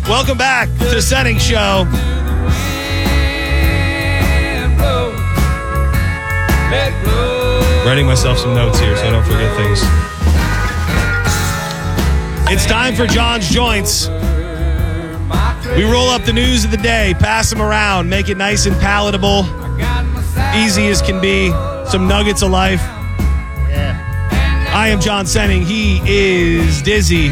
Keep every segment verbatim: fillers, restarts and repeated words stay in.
Welcome back to the Setting Show. Writing myself some notes here so I don't forget things. It's time for John's Joints. We roll up the news of the day, pass them around, make it nice and palatable, easy as can be, some nuggets of life. Yeah. I am John Senning. He is Dizzy.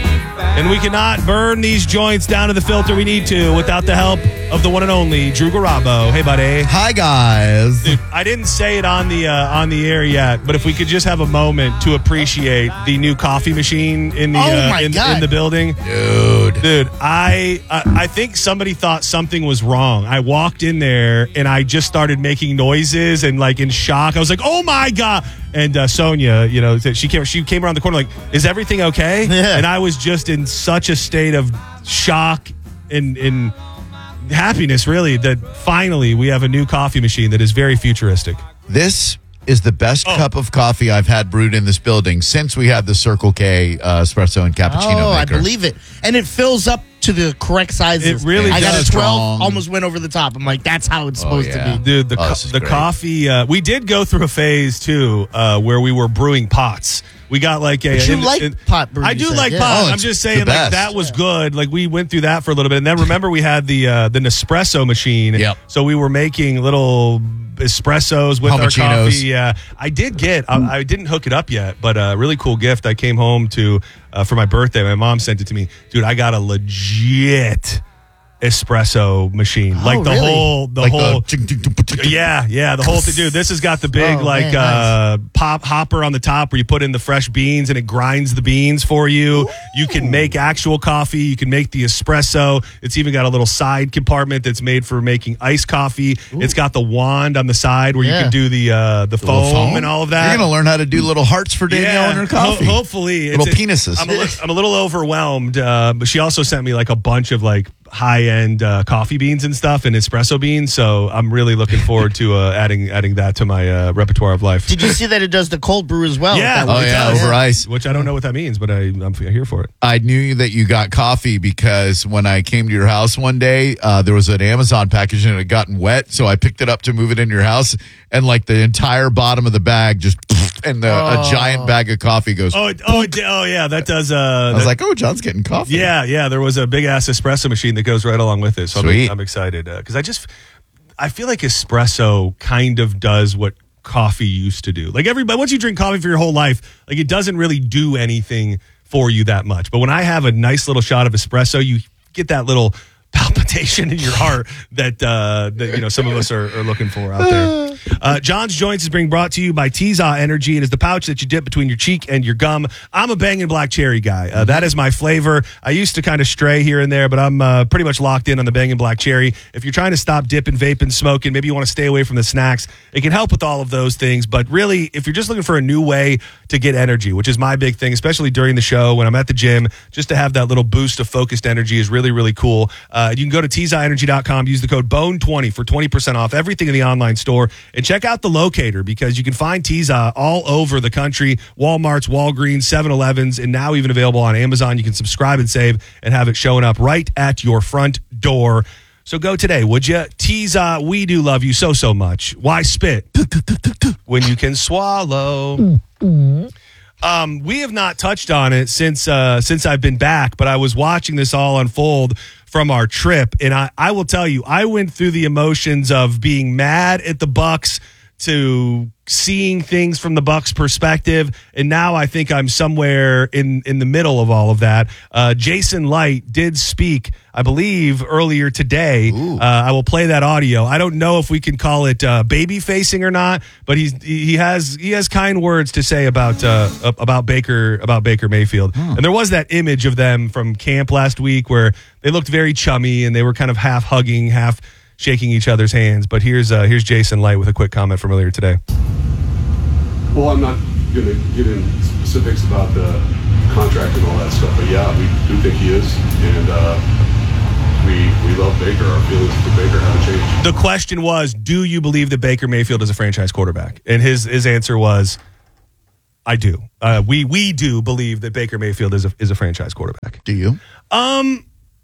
And we cannot burn these joints down to the filter we need to without the help of the one and only Drew Garabo. Hey, buddy. Hi, guys. Dude, I didn't say it on the uh, on the air yet, but if we could just have a moment to appreciate the new coffee machine in the Oh uh, my in, God. in the building, Dude. dude, I uh, I think somebody thought something was wrong. I walked in there and I just started making noises and like in shock. I was like, "Oh my God!" And uh, Sonia, you know, she came she came around the corner like, "Is everything okay?" Yeah. And I was just in such a state of shock and and happiness, really, that finally we have a new coffee machine that is very futuristic. This is the best Oh. cup of coffee I've had brewed in this building since we had the Circle K uh, espresso and cappuccino Oh, maker. I believe it. And it fills up to the correct sizes. It really I got does. a twelve, Strong. almost went over the top. I'm like, that's how it's supposed yeah. to be. Dude, the Oh, co- this is the great. coffee, uh, we did go through a phase, too, uh, where we were brewing pots. We got like a... But you in- like in- pot brewing, I you do said, like yeah. pot. Oh, I'm it's just the saying, like, best. that was good. Like, we went through that for a little bit. And then remember we had the uh, the Nespresso machine. Yep. So we were making little espressos with our Humpuccinos. coffee. Yeah, I did get... I, I didn't hook it up yet, but a really cool gift. I came home to... Uh, for my birthday, my mom sent it to me. Dude, I got a legit espresso machine. Oh, like the really? whole... The like whole... the... Yeah, yeah, the whole thing, dude. This has got the big Oh, like man, uh, pop hopper on the top where you put in the fresh beans and it grinds the beans for you. Ooh. You can make actual coffee. You can make the espresso. It's even got a little side compartment that's made for making iced coffee. Ooh. It's got the wand on the side where Yeah. you can do the uh, the, The little foam, and all of that. You're going to learn how to do little hearts for Danielle and her coffee. Ho- hopefully, Little It's- penises. I'm a, li- I'm a little overwhelmed, uh, but she also sent me like a bunch of like high-end uh, coffee beans and stuff and espresso beans, so I'm really looking forward to uh, adding adding that to my uh, repertoire of life. Did you see that it does the cold brew as well? Yeah. That Oh, works yeah, out. over ice. Which I don't know what that means, but I, I'm here for it. I knew that you got coffee because when I came to your house one day, uh, there was an Amazon package and it had gotten wet. So I picked it up to move it in your house, and like the entire bottom of the bag just, and the, Oh. a giant bag of coffee goes. Oh, it, oh, it, did- oh, yeah, that does. Uh, I was that- like, oh, John's getting coffee. yeah, yeah. There was a big ass espresso machine that goes right along with it. So I'm, Sweet. I'm excited because I just, I feel like espresso kind of does what coffee used to do. Like everybody, once you drink coffee for your whole life, like it doesn't really do anything for you that much. But when I have a nice little shot of espresso, you get that little palpitation in your heart that uh, that you know some of us are, are looking for out there. Uh, John's Joints is being brought to you by Teaza Energy. It is the pouch that you dip between your cheek and your gum. I'm a banging black cherry guy. Uh, that is my flavor. I used to kind of stray here and there, but I'm uh, pretty much locked in on the banging black cherry. If you're trying to stop dipping, vaping, smoking, maybe you want to stay away from the snacks, it can help with all of those things. But really, if you're just looking for a new way to get energy, which is my big thing, especially during the show when I'm at the gym, just to have that little boost of focused energy is really, really cool. Uh, you can go to teaza energy dot com, use the code bone twenty for twenty percent off everything in the online store, and check out the locator because you can find Teaza all over the country, Walmarts, Walgreens, seven elevens, and now even available on Amazon. You can subscribe and save and have it showing up right at your front door. So go today, would you? Teaza, we do love you so, so much. Why spit when you can swallow? Um, we have not touched on it since uh, since I've been back, but I was watching this all unfold from our trip, and I, I will tell you, I went through the emotions of being mad at the Bucks to seeing things from the Bucks perspective, and now I think I'm somewhere in in the middle of all of that. Uh, Jason Light did speak, I believe, earlier today. Uh, I will play that audio. I don't know if we can call it uh, baby facing or not, but he's he has he has kind words to say about uh, about Baker about Baker Mayfield. Hmm. And there was that image of them from camp last week where they looked very chummy and they were kind of half hugging, half shaking each other's hands. But here's uh, here's Jason Light with a quick comment from earlier today. Well, I'm not going to get in specifics about the contract and all that stuff, but yeah, we do think he is, and uh, we we love Baker. Our feelings for Baker haven't changed. The question was, do you believe that Baker Mayfield is a franchise quarterback? And his his answer was, I do. Uh, we we do believe that Baker Mayfield is a is a franchise quarterback. Do you? Um,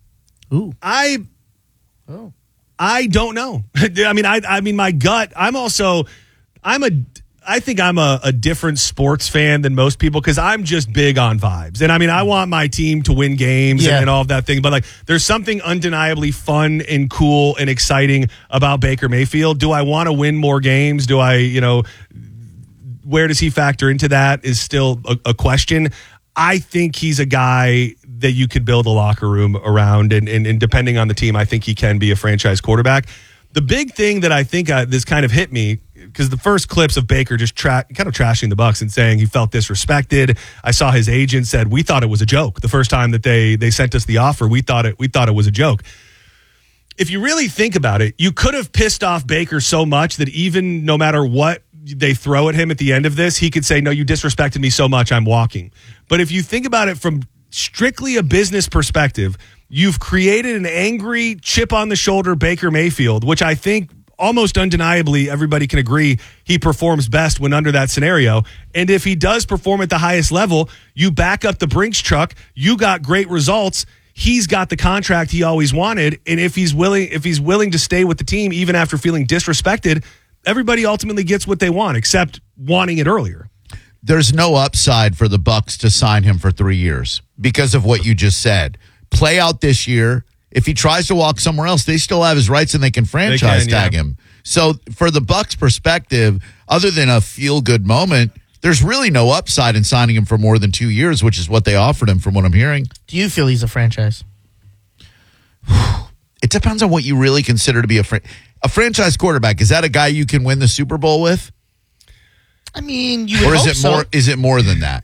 Ooh. I Oh. I don't know. I mean, I I mean, my gut. I'm also, I'm a. I think I'm a, a different sports fan than most people because I'm just big on vibes. And I mean, I want my team to win games Yeah. and, and all of that thing. But like, there's something undeniably fun and cool and exciting about Baker Mayfield. Do I want to win more games? Do I, you know, where does he factor into that is still a, a question. I think he's a guy that you could build a locker room around. And, and, and depending on the team, I think he can be a franchise quarterback. The big thing that I think uh, this kind of hit me, because the first clips of Baker just tra- kind of trashing the Bucs and saying he felt disrespected. I saw his agent said we thought it was a joke the first time that they they sent us the offer. We thought it we thought it was a joke. If you really think about it, you could have pissed off Baker so much that even no matter what they throw at him at the end of this, he could say, "No, you disrespected me so much, I'm walking." But if you think about it from strictly a business perspective, you've created an angry, chip on the shoulder Baker Mayfield, which I think almost undeniably everybody can agree he performs best when under that scenario. And if he does perform at the highest level, you back up the Brinks truck, you got great results. He's got the contract he always wanted. And if he's willing, if he's willing to stay with the team, even after feeling disrespected, everybody ultimately gets what they want, except wanting it earlier. There's no upside for the Bucs to sign him for three years because of what you just said. Play out this year. If he tries to walk somewhere else, they still have his rights and they can franchise They can, tag yeah. him. So for the Bucs' perspective, other than a feel-good moment, there's really no upside in signing him for more than two years, which is what they offered him from what I'm hearing. Do you feel he's a franchise? It depends on what you really consider to be a fran- a franchise quarterback. Is that a guy you can win the Super Bowl with? I mean, you would Or is hope it so. more is it more than that?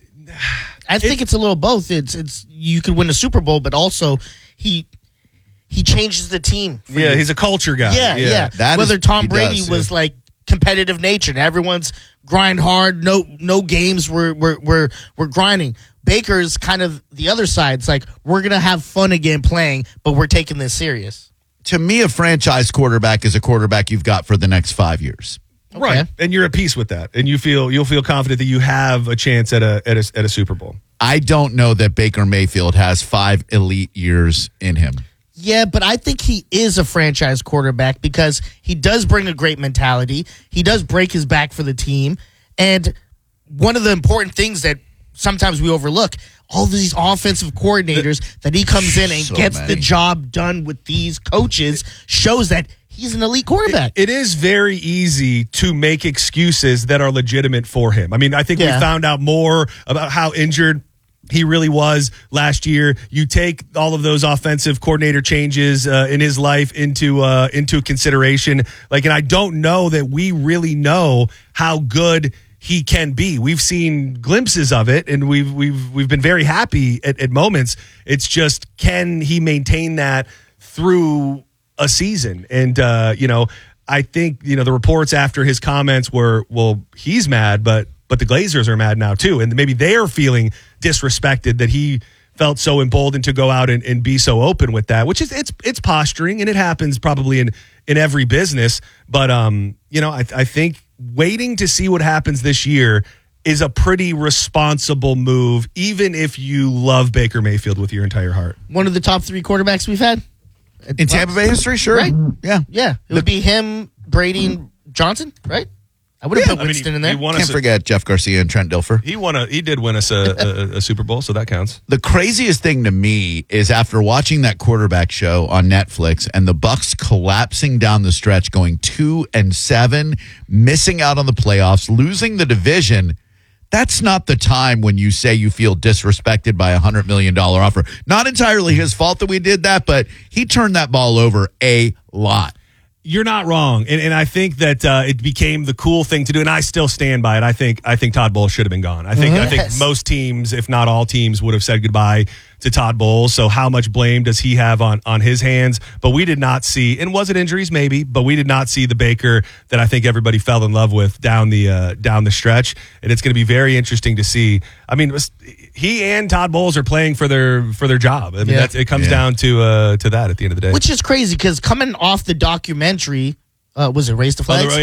I think it's a little both. It's it's you could win a Super Bowl, but also he he changes the team. for Yeah, you. he's a culture guy. Yeah, yeah. That Whether is- Tom he Brady does, was yeah. like competitive nature, and everyone's grind hard. No, no games. We're we're we're we're grinding. Baker's kind of the other side. It's like we're gonna have fun again playing, but we're taking this serious. To me, a franchise quarterback is a quarterback you've got for the next five years. Right. Okay. And you're at peace with that. And you feel you'll feel confident that you have a chance at a at a, at a Super Bowl. I don't know that Baker Mayfield has five elite years in him. Yeah, but I think he is a franchise quarterback because he does bring a great mentality. He does break his back for the team. And one of the important things that sometimes we overlook, all these offensive coordinators that he comes in and So gets many. the job done with these coaches shows that he's an elite quarterback. It is very easy to make excuses that are legitimate for him. I mean, I think Yeah. we found out more about how injured he really was last year. You take all of those offensive coordinator changes uh, in his life into uh, into consideration. Like, and I don't know that we really know how good he can be. We've seen glimpses of it, and we've we've we've been very happy at, at moments. It's just, can he maintain that through a season? And uh, you know, I think, you know, the reports after his comments were, well, he's mad, but but the Glazers are mad now too, and maybe they are feeling disrespected that he felt so emboldened to go out and, and be so open with that, which is it's it's posturing, and it happens probably in in every business. But um, you know, I, I think waiting to see what happens this year is a pretty responsible move, even if you love Baker Mayfield with your entire heart. One of the top three quarterbacks we've had In Tampa Bay history, sure. Right. Yeah. Yeah, it would be him, Brady, and Johnson, right? I would have put I mean, Winston he- in there. he won Can't us a- forget Jeff Garcia and Trent Dilfer. He won a he did win us a, a, a Super Bowl, so that counts. The craziest thing to me is after watching that quarterback show on Netflix and the Bucs collapsing down the stretch, going two and seven, missing out on the playoffs, losing the division. That's not the time when you say you feel disrespected by a hundred million dollar offer. Not entirely his fault that we did that, but he turned that ball over a lot. You're not wrong, and, and I think that uh, it became the cool thing to do, and I still stand by it. I think I think Todd Bowles should have been gone. I think I think Yes. most teams, if not all teams, would have said goodbye to Todd Bowles. So how much blame does he have on on his hands? But we did not see, and was it injuries? Maybe, but we did not see the Baker that I think everybody fell in love with down the uh, down the stretch, and it's going to be very interesting to see. I mean, he and Todd Bowles are playing for their for their job. I mean, Yeah. that's, it comes Yeah. down to uh, to that at the end of the day. Which is crazy because coming off the documentary, uh, was it Raise the Oh, the- Flags? oh, yeah, yeah.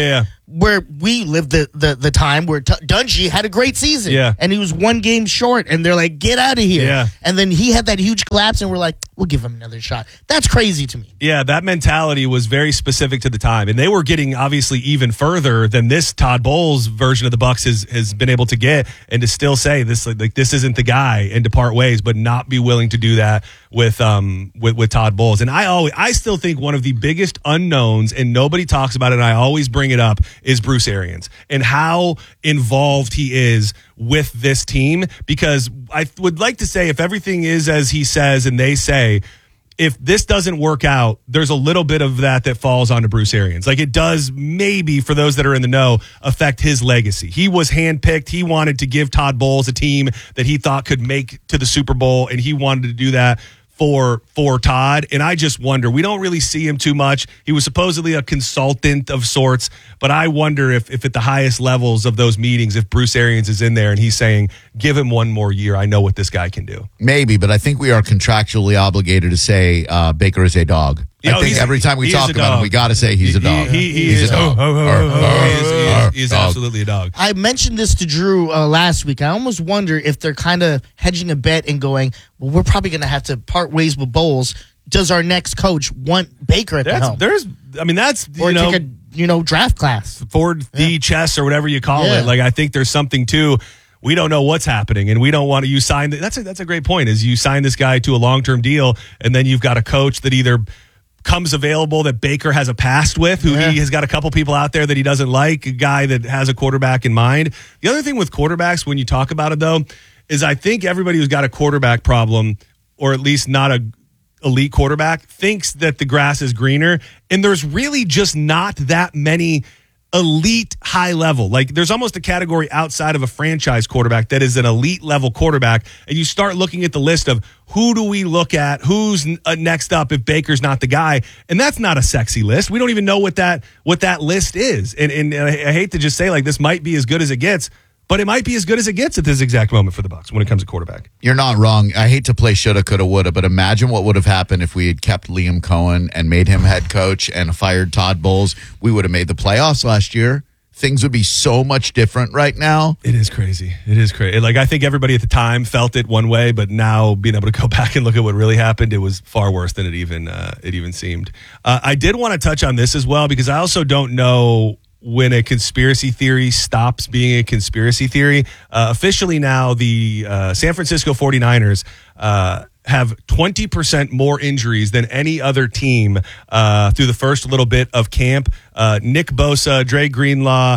where we lived the the, the time where T- Dungy had a great season. Yeah. And he was one game short, and they're like, get out of here. Yeah. And then he had that huge collapse, and we're like, we'll give him another shot. That's crazy to me. Yeah, that mentality was very specific to the time, and they were getting obviously even further than this Todd Bowles version of the Bucks has has been able to get, and to still say this like, like this isn't the guy and to part ways, but not be willing to do that with um with, with Todd Bowles. And I always I still think one of the biggest unknowns, and nobody talks about it, and I always bring it up, is Bruce Arians and how involved he is with this team, because I would like to say if everything is as he says and they say, if this doesn't work out, there's a little bit of that that falls onto Bruce Arians. Like it does, maybe for those that are in the know, affect his legacy. He was handpicked. He wanted to give Todd Bowles a team that he thought could make to the Super Bowl, and he wanted to do that for for Todd. And I just wonder, we don't really see him too much. He was supposedly a consultant of sorts, but I wonder if, if at the highest levels of those meetings, if Bruce Arians is in there and he's saying, give him one more year. I know what this guy can do. Maybe, but I think we are contractually obligated to say uh, Baker is a dog. Yeah, I think every time we talk about him, we got to say he's a dog. He, he, he he's is a dog. Oh, oh, oh, Arr, oh, oh. arr, He is, he arr, is, he is dog. absolutely a dog. I mentioned this to Drew uh, last week. I almost wonder if they're kind of hedging a bet and going, well, we're probably going to have to part ways with Bowles. Does our next coach want Baker at That's, the helm? there's, I mean, that's, Or you know, take a you know draft class. Ford the chess or whatever you call Yeah. it. Like, I think there's something to, we don't know what's happening, and we don't want to, you sign, that's a, that's a great point, is you sign this guy to a long-term deal, and then you've got a coach that either comes available that Baker has a past with, who Yeah. he has got a couple people out there that he doesn't like, a guy that has a quarterback in mind. The other thing with quarterbacks, when you talk about it though, is I think everybody who's got a quarterback problem, or at least not a elite quarterback, thinks that the grass is greener, and there's really just not that many elite high level. Like there's almost a category outside of a franchise quarterback that is an elite level quarterback, and you start looking at the list of who do we look at, who's n- uh, next up if Baker's not the guy, and that's not a sexy list. We don't even know what that what that list is, and, and, and I, I hate to just say like this might be as good as it gets, but it might be as good as it gets at this exact moment for the Bucs when it comes to quarterback. You're not wrong. I hate to play shoulda, coulda, woulda, but imagine what would have happened if we had kept Liam Cohen and made him head coach and fired Todd Bowles. We would have made the playoffs last year. Things would be so much different right now. It is crazy. It is crazy. Like, I think everybody at the time felt it one way, but now being able to go back and look at what really happened, it was far worse than it even uh, it even seemed. Uh, I did want to touch on this as well, because I also don't know when a conspiracy theory stops being a conspiracy theory. Uh, officially now, the uh, San Francisco forty-niners uh, have twenty percent more injuries than any other team uh, through the first little bit of camp. Uh, Nick Bosa, Dre Greenlaw,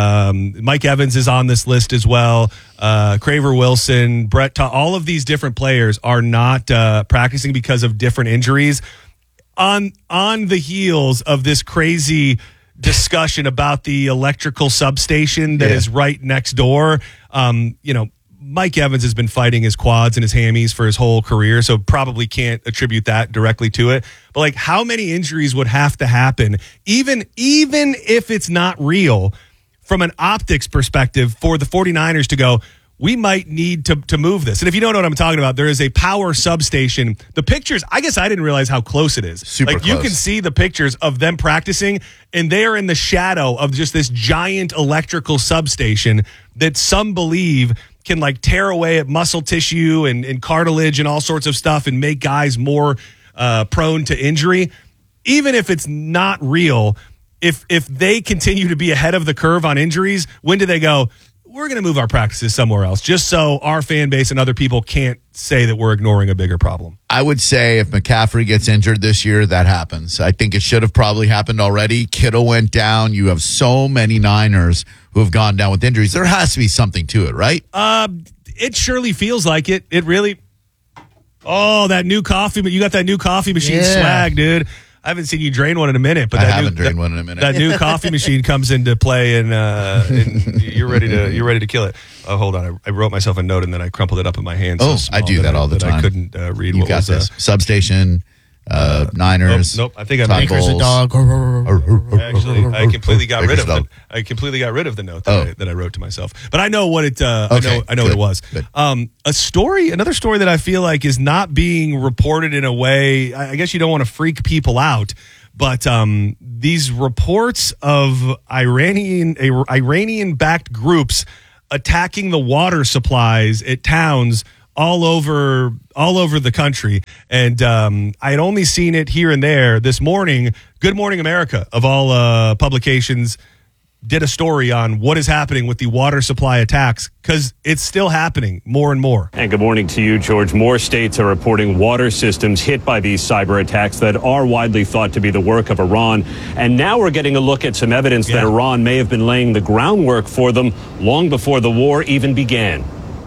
um, Mike Evans is on this list as well. Uh, Craver Wilson, Brett, Ta- all of these different players are not uh, practicing because of different injuries. On on the heels of this crazy discussion about the electrical substation that Yeah. is right next door, um, you know, Mike Evans has been fighting his quads and his hammies for his whole career, so probably can't attribute that directly to it. But like, how many injuries would have to happen, even even if it's not real, from an optics perspective, for the forty-niners to go, we might need to, to move this? And if you don't know what I'm talking about, there is a power substation. The pictures, I guess I didn't realize how close it is. Super like, you close. can see the pictures of them practicing, and they are in the shadow of just this giant electrical substation that some believe can like tear away at muscle tissue and, and cartilage and all sorts of stuff and make guys more uh, prone to injury. Even if it's not real, if if they continue to be ahead of the curve on injuries, when do they go, we're going to move our practices somewhere else, just so our fan base and other people can't say that we're ignoring a bigger problem? I would say if McCaffrey gets injured this year, that happens. I think it should have probably happened already. Kittle went down. You have so many Niners who have gone down with injuries. There has to be something to it, right? Uh, it surely feels like it. It really. Oh, that new coffee, but you got that new coffee machine Yeah. swag, dude. I haven't seen you drain one in a minute, but I that haven't new, drained that, one in a minute. That new coffee machine comes into play, and, uh, and you're ready to you're ready to kill it. Oh, hold on, I, I wrote myself a note and then I crumpled it up in my hand. Oh, so I small do that I, all the that time. I couldn't uh, read You what got was. this. Uh, Substation, uh, Niners. Nope, nope, I think I Todd made Baker's a Bowles. dog. Actually, I completely got rid Baker's of dog. it. I completely got rid of the note that, Oh. I, that I wrote to myself. But I know what it. Uh, I Okay, know. I know good, what it was. good. Um, a story, another story that I feel like is not being reported in a way. I I guess you don't want to freak people out, But um, these reports of Iranian Iranian-backed groups attacking the water supplies at towns all over all over the country, and um, I had only seen it here and there. This morning, Good Morning America, of all uh, publications, did a story on what is happening with the water supply attacks, because it's still happening more and more. And good morning to you, George. More states are reporting water systems hit by these cyber attacks that are widely thought to be the work of Iran. And now we're getting a look at some evidence yeah. that Iran may have been laying the groundwork for them long before the war even began.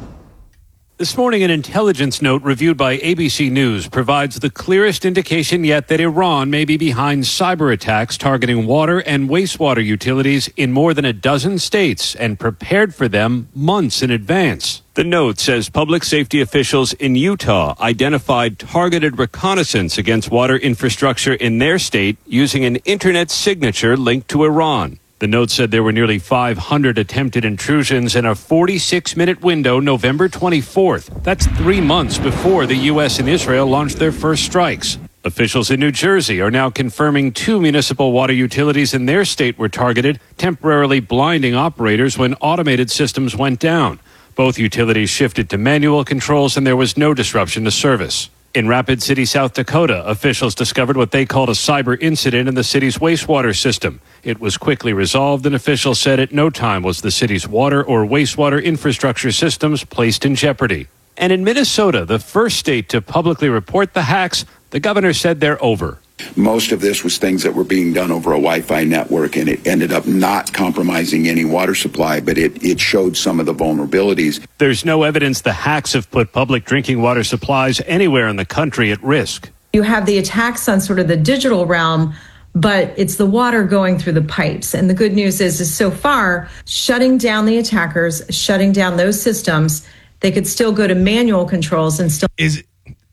This morning, an intelligence note reviewed by A B C News provides the clearest indication yet that Iran may be behind cyber attacks targeting water and wastewater utilities in more than a dozen states and prepared for them months in advance. The note says public safety officials in Utah identified targeted reconnaissance against water infrastructure in their state using an internet signature linked to Iran. The note said there were nearly five hundred attempted intrusions in a forty-six minute window November twenty-fourth. That's three months before the U S and Israel launched their first strikes. Officials in New Jersey are now confirming two municipal water utilities in their state were targeted, temporarily blinding operators when automated systems went down. Both utilities shifted to manual controls and there was no disruption to service. In Rapid City, South Dakota, officials discovered what they called a cyber incident in the city's wastewater system. It was quickly resolved, and officials said at no time was the city's water or wastewater infrastructure systems placed in jeopardy. And in Minnesota, the first state to publicly report the hacks, the governor said they're over. Most of this was things that were being done over a Wi-Fi network, and it ended up not compromising any water supply, but it, it showed some of the vulnerabilities. There's no evidence the hacks have put public drinking water supplies anywhere in the country at risk. You have the attacks on sort of the digital realm, but it's the water going through the pipes. And the good news is, is so far, shutting down the attackers, shutting down those systems, they could still go to manual controls and still... Is,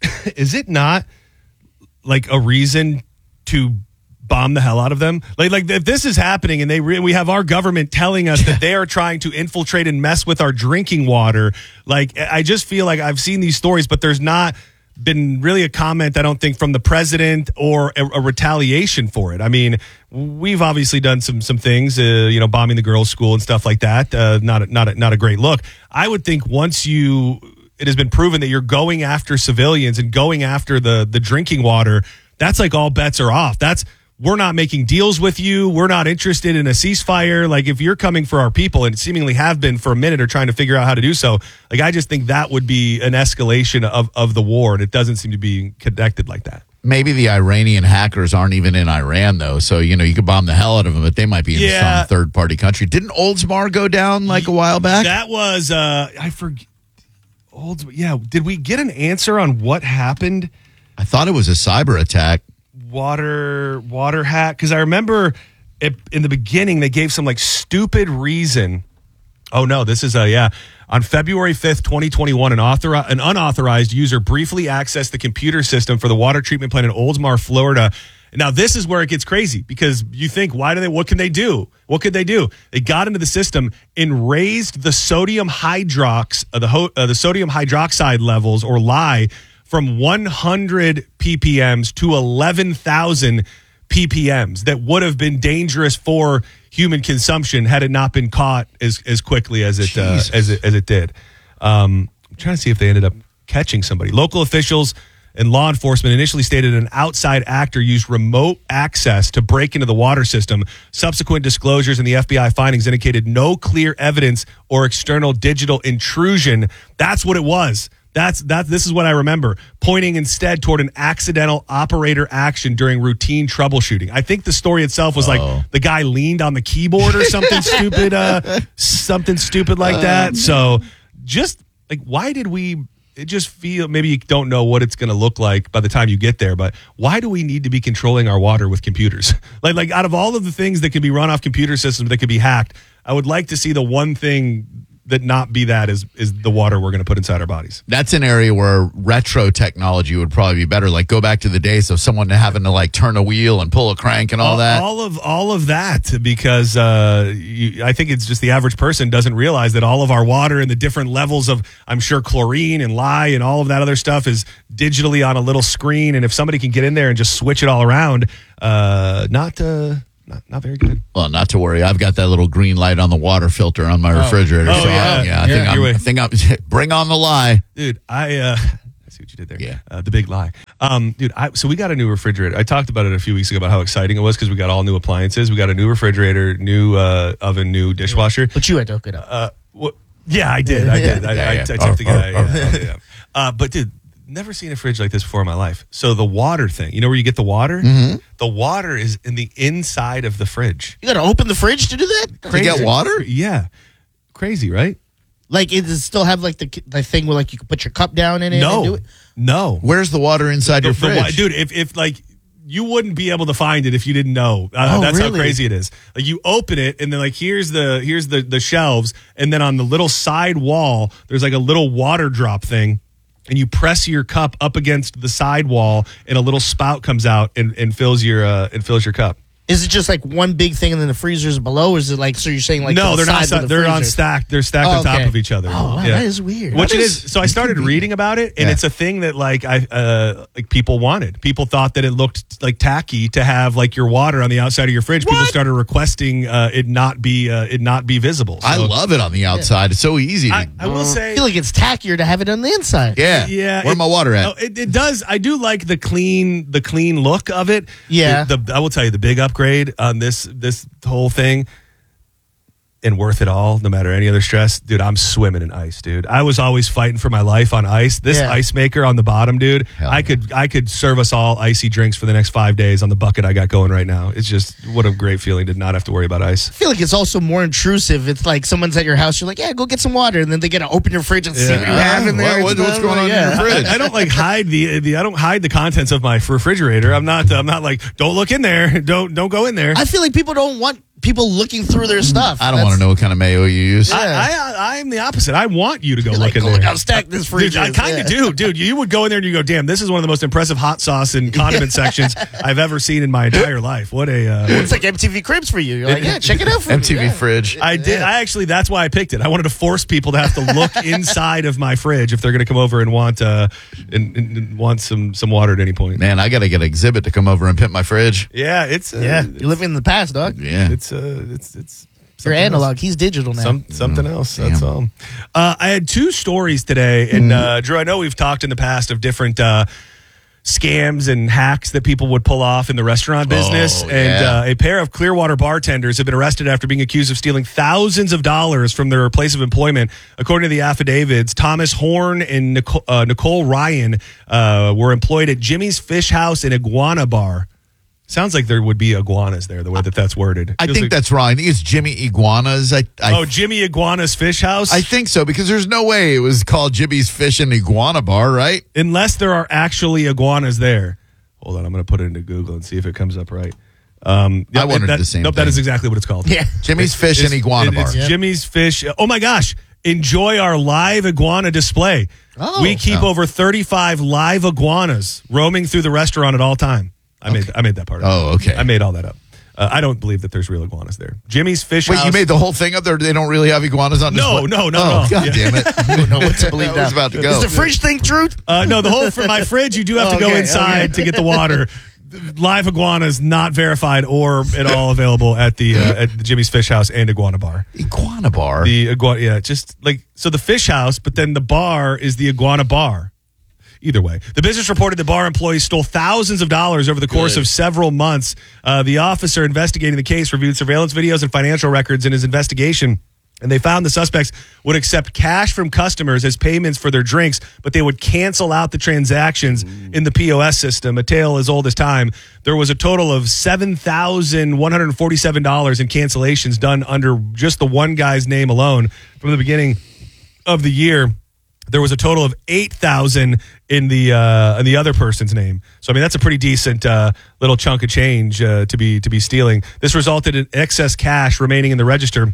is it not like a reason to bomb the hell out of them? Like, like if this is happening and they re- we have our government telling us that they are trying to infiltrate and mess with our drinking water, like I just feel like I've seen these stories, but there's not been really a comment, I don't think, from the president or a, a retaliation for it. I mean, we've obviously done some some things, uh, you know, bombing the girls' school and stuff like that. Uh, not a, not a, not a great look. I would think once you, it has been proven that you're going after civilians and going after the the drinking water, that's like all bets are off. That's, we're not making deals with you. We're not interested in a ceasefire. Like, if you're coming for our people, and seemingly have been for a minute, or trying to figure out how to do so, like, I just think that would be an escalation of, of the war, and it doesn't seem to be connected like that. Maybe the Iranian hackers aren't even in Iran, though. So, you know, you could bomb the hell out of them, but they might be in yeah. some third-party country. Didn't Oldsmar go down like a while back? That was, uh, I forget. Old, yeah. Did we get an answer on what happened? I thought it was a cyber attack. Water, water hack. Because I remember it, in the beginning, they gave some like stupid reason. Oh, no, this is a, yeah. On February fifth, twenty twenty-one, an, author, an unauthorized user briefly accessed the computer system for the water treatment plant in Oldsmar, Florida. Now, this is where it gets crazy, because you think, why do they, what can they do? What could they do? They got into the system and raised the sodium hydrox, uh, the, ho, uh, the sodium hydroxide levels, or L I, from one hundred p p m to eleven thousand p p m that would have been dangerous for human consumption had it not been caught as as quickly as it uh, as it as it did. Um, I'm trying to see if they ended up catching somebody. Local officials and law enforcement initially stated an outside actor used remote access to break into the water system. Subsequent disclosures and the F B I findings indicated no clear evidence or external digital intrusion. That's what it was. That's that. This is what I remember, pointing instead toward an accidental operator action during routine troubleshooting. I think the story itself was oh. like the guy leaned on the keyboard or something stupid, uh, something stupid like that. So just like, why did we? It just feel, maybe you don't know what it's going to look like by the time you get there, but why do we need to be controlling our water with computers? like, like out of all of the things that can be run off computer systems that could be hacked, I would like to see the one thing that not be that is is the water we're going to put inside our bodies. That's an area where retro technology would probably be better. Like go back to the days of someone having to like turn a wheel and pull a crank and all, all that. All of all of that, because uh, you, I think it's just the average person doesn't realize that all of our water and the different levels of, I'm sure, chlorine and lye and all of that other stuff is digitally on a little screen. And if somebody can get in there and just switch it all around, uh, not uh, not not very good. Well, not to worry. I've got that little green light on the water filter on my refrigerator. Oh, so yeah. I, yeah, I Yeah. think I'm, Your way. I think I'm bring on the lie. Dude, I uh, I see what you did there. Yeah. uh, the big lie. Um, dude, I, so we got a new refrigerator. I talked about it a few weeks ago about how exciting it was because we got all new appliances. We got a new refrigerator, new uh, oven, new dishwasher. But you had to hook it up. Uh, wh- yeah, I did. I did. I, Yeah, I, yeah. I took the guy. Oh, oh, yeah, yeah. Uh, but dude, never seen a fridge like this before in my life. So the water thing, you know where you get the water? Mm-hmm. The water is in the inside of the fridge. You got to open the fridge to do that? To get water? Yeah. Crazy, right? Like, it does still have like the the thing where like you can put your cup down in it and do No. it? No. Where's the water inside your The- the fridge? wa- dude, if, if like you wouldn't be able to find it if you didn't know. Uh, Oh, that's how really? crazy it is. Like you open it and then like here's the here's the the shelves, and then on the little side wall there's like a little water drop thing, and you press your cup up against the side wall and a little spout comes out and, and fills your uh, and fills your cup. Is it just like one big thing and then the freezer's below? Or is it like, so you're saying like no, to the they're not. side sta- of the they're on freezer? stacked. They're stacked Oh, on top okay. of each other. Oh, wow, that is weird. Which That it is- is. So I started reading about it, and Yeah. it's a thing that like I uh, like people wanted. People thought that it looked like tacky to have like your water on the outside of your fridge. People started requesting uh, it not be uh, it not be visible. So I love it on the outside. It's so easy. To, I, I will I say. feel like it's tackier to have it on the inside. yeah. Yeah, Where it- my water at? No, it, it does. I do like the clean, the clean look of it. Yeah. The, the I will tell you the big upgrade on this this whole thing, and worth it all, no matter any other stress, dude. I'm swimming in ice, dude. I was always fighting for my life on ice. This Yeah. ice maker on the bottom, dude. Hell I yeah. could I could serve us all icy drinks for the next five days on the bucket I got going right now. It's just what a great feeling to not have to worry about ice. I feel like it's also more intrusive. It's like someone's at your house, you're like, yeah, go get some water, and then they get to open your fridge and see Yeah. what you have in there. What- and what's stuff. going on in Yeah. your fridge? I, I don't like hide the, the I don't hide the contents of my refrigerator. I'm not I'm not like don't look in there. Don't don't go in there. I feel like people don't want people looking through their stuff. I don't want to know what kind of mayo you use. Yeah. I, I, I am the opposite. I want you to go You're look like, in go there. look how stacked this fridge Dude, I is. kind of Yeah. do, dude. You would go in there and you go, damn, this is one of the most impressive hot sauce and condiment sections I've ever seen in my entire life. What a. Uh, It's like M T V Cribs for you. You're like, yeah, check it out for M T V me. Yeah. fridge. I did. I actually, that's why I picked it. I wanted to force people to have to look inside of my fridge if they're going to come over and want uh and, and, and want some some water at any point. Man, I got to get an exhibit to come over and pimp my fridge. Yeah, it's uh, Yeah, you're living in the past, dog. Yeah. It's uh, it's it's. You're something analog. else. He's digital now. Some, something else. That's Damn. all. Uh, I had two stories today, and uh, Drew, I know we've talked in the past of different uh, scams and hacks that people would pull off in the restaurant business. Oh, and yeah. uh, a pair of Clearwater bartenders have been arrested after being accused of stealing thousands of dollars from their place of employment. According to the affidavits, Thomas Horn and Nicole, uh, Nicole Ryan uh, were employed at Jimmy's Fish House and Iguana Bar. Sounds like there would be iguanas there, the way that that's worded. I Feels think like- that's wrong. I think it's Jimmy Iguanas. I, I, Oh, Jimmy Iguana's Fish House? I think so because there's no way it was called Jimmy's Fish and Iguana Bar, right? Unless there are actually iguanas there. Hold on, I'm going to put it into Google and see if it comes up right. Um, I wondered that, the same Nope, that thing. is exactly what it's called. Yeah. Jimmy's Fish and It's- Iguana it- Bar. It's Jimmy's Fish. Oh my gosh. Enjoy our live iguana display. Oh. we keep Oh. over thirty-five live iguanas roaming through the restaurant at all time. I made I made that part up. Oh, okay. I made all that up. Uh, I don't believe that there's real iguanas there. Jimmy's Fish Wait, House. you made the whole thing up there? They don't really have iguanas on No, display? no, no, oh, no. God Yeah. damn it. I don't know what to believe I was now. about to go. Is the fridge thing true? Uh, no, the whole for my fridge, you do have to go Okay, inside okay. to get the water. Live iguanas not verified or at all available at the uh, at the Jimmy's Fish House and Iguana Bar. Iguana Bar? The iguana, yeah, just like so the fish house, but then the bar is the Iguana Bar. Either way, the business reported the bar employees stole thousands of dollars over the course Good. of several months. Uh, the officer investigating the case reviewed surveillance videos and financial records in his investigation. And they found the suspects would accept cash from customers as payments for their drinks, but they would cancel out the transactions in the P O S system. A tale as old as time. There was a total of seven thousand one hundred forty-seven dollars in cancellations done under just the one guy's name alone from the beginning of the year. There was a total of eight thousand in the uh, in the other person's name. So I mean that's a pretty decent uh, little chunk of change uh, to be to be stealing. This resulted in excess cash remaining in the register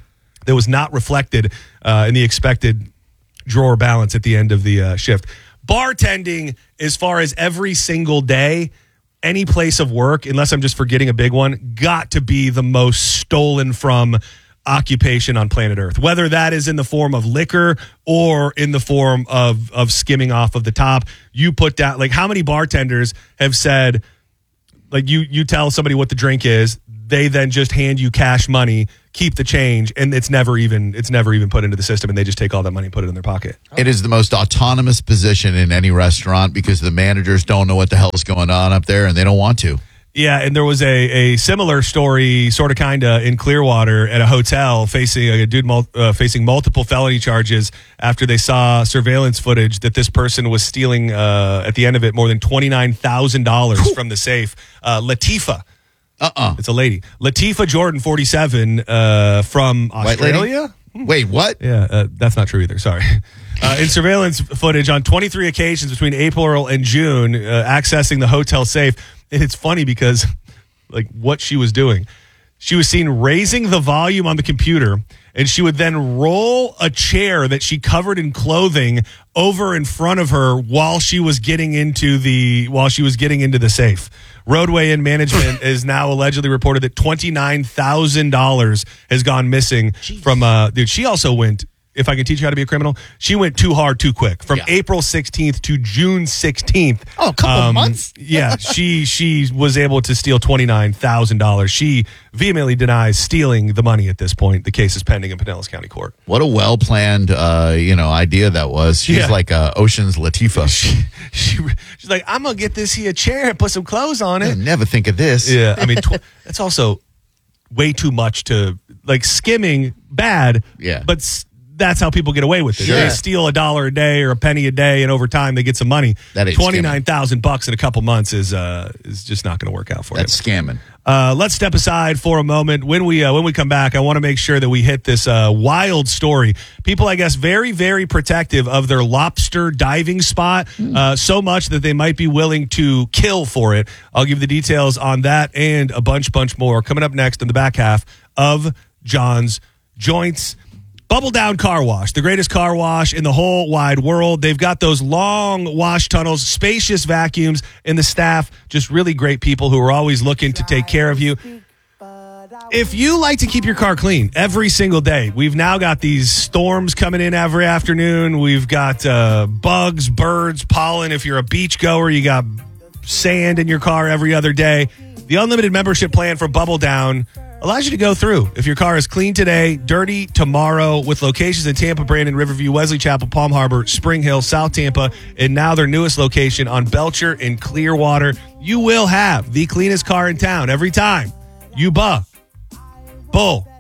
that was not reflected uh, in the expected drawer balance at the end of the uh, shift. Bartending, as far as every single day, any place of work, unless I'm just forgetting a big one, got to be the most stolen from occupation on planet Earth. Whether that is in the form of liquor or in the form of of skimming off of the top, you put down, like, how many bartenders have said, like, you you tell somebody what the drink is, they then just hand you cash money, keep the change, and it's never even it's never even put into the system, and they just take all that money and put it in their pocket. It is the most autonomous position in any restaurant because the managers don't know what the hell is going on up there, and they don't want to. Yeah, and there was a, a similar story, sort of, kind of, in Clearwater at a hotel facing a dude mul- uh, facing multiple felony charges after they saw surveillance footage that this person was stealing, uh, at the end of it, more than twenty-nine thousand dollars from the safe. Uh, Latifah. Uh-uh. It's a lady. Latifah Jordan, forty-seven, uh, from White lady? Australia. Wait, what? Yeah, uh, that's not true either. Sorry. Uh, in surveillance footage on twenty-three occasions between April and June, uh, accessing the hotel safe. And it's funny because, like, what she was doing, she was seen raising the volume on the computer, and she would then roll a chair that she covered in clothing over in front of her while she was getting into the while she was getting into the safe. Roadway Inn management is now allegedly reported that twenty-nine thousand dollars has gone missing Jeez. from. Uh, dude, she also went. If I can teach you how to be a criminal, she went too hard, too quick. From yeah. April sixteenth to June sixteenth. Oh, a couple um, months? yeah, she she was able to steal twenty-nine thousand dollars. She vehemently denies stealing the money at this point. The case is pending in Pinellas County Court. What a well-planned, uh, you know, idea that was. She's yeah. like uh, Ocean's Latifah. She, she, she's like, I'm going to get this here chair and put some clothes on it. I'll never think of this. Yeah, I mean, tw- that's also way too much to, like, skimming, bad, yeah. but s- that's how people get away with it. Sure. They steal a dollar a day or a penny a day, and over time they get some money. That ain't twenty-nine thousand bucks in a couple months is uh, is just not going to work out for That's you. That's scamming. Uh, let's step aside for a moment. When we uh, when we come back, I want to make sure that we hit this uh, wild story. People, I guess, very, very protective of their lobster diving spot, mm. uh, so much that they might be willing to kill for it. I'll give the details on that and a bunch, bunch more coming up next in the back half of John's Joints. Bubble Down Car Wash, the greatest car wash in the whole wide world. They've got those long wash tunnels, spacious vacuums, and the staff, just really great people who are always looking to take care of you. If you like to keep your car clean every single day, we've now got these storms coming in every afternoon. We've got uh, bugs, birds, pollen. If you're a beach goer, you got sand in your car every other day. The unlimited membership plan for Bubble Down allows you to go through. If your car is clean today, dirty tomorrow, with locations in Tampa, Brandon, Riverview, Wesley Chapel, Palm Harbor, Spring Hill, South Tampa, and now their newest location on Belcher and Clearwater, you will have the cleanest car in town every time you buy Bull